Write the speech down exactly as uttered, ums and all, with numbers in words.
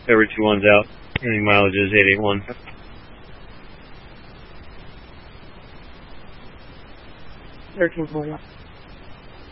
Every two ones out. Running mileage is eight eight one. thirteen forty.